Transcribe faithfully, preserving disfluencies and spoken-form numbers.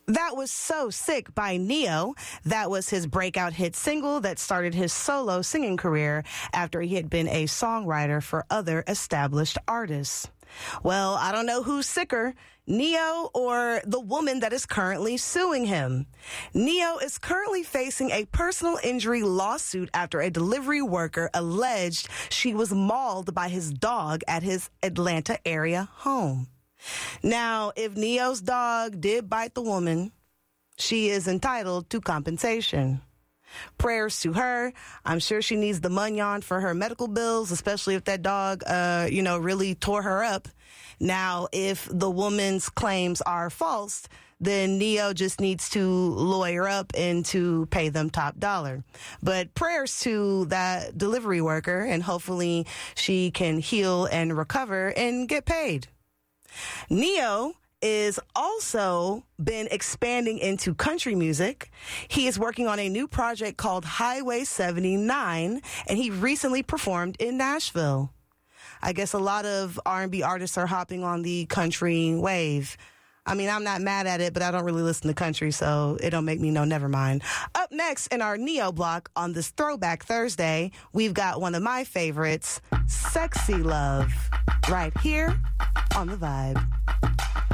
That was So Sick by Neo. That was his breakout hit single that started his solo singing career after he had been a songwriter for other established artists. Well, I don't know who's sicker, Neo or the woman that is currently suing him. Neo is currently facing a personal injury lawsuit after a delivery worker alleged she was mauled by his dog at his Atlanta area home. Now, if Neo's dog did bite the woman, she is entitled to compensation. Prayers to her. I'm sure she needs the munyon for her medical bills, especially if that dog, uh, you know, really tore her up. Now, if the woman's claims are false, then Neo just needs to lawyer up and to pay them top dollar. But prayers to that delivery worker, and hopefully she can heal and recover and get paid. Neo is also been expanding into country music. He is working on a new project called Highway seventy-nine, and he recently performed in Nashville. I guess a lot of R and B artists are hopping on the country wave. I mean, I'm not mad at it, but I don't really listen to country, so it don't make me know never mind. Up next in our Neo block on this Throwback Thursday, we've got one of my favorites, Sexy Love, right here on The Vibe.